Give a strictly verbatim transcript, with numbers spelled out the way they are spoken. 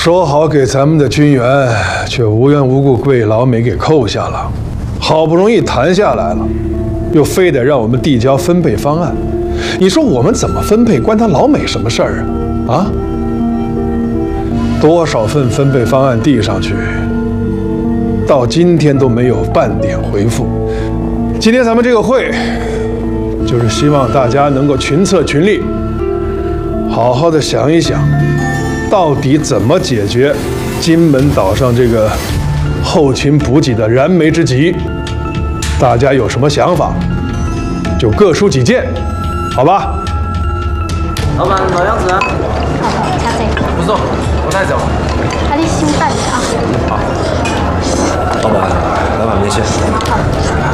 说好给咱们的军援，却无缘无故被老美给扣下了。好不容易谈下来了，又非得让我们递交分配方案。你说我们怎么分配，关他老美什么事儿啊？啊？多少份分配方案递上去，到今天都没有半点回复。今天咱们这个会，就是希望大家能够群策群力，好好的想一想，到底怎么解决金门岛上这个后勤补给的燃眉之急。大家有什么想法，就各抒己见，好吧？ 老板，老样子啊。 好好，掐谁？ 不送，我带走。 那你先带着啊。 好。老板，老板别谢。 好。